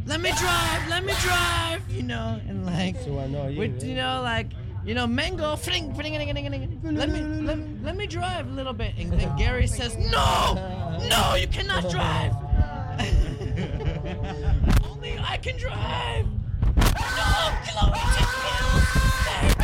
let me drive, you know, and like, with, you know, like, you know, Mango, let me drive a little bit, and then Gary says, no, you cannot drive. Only I can drive. No, Chloe, take pills.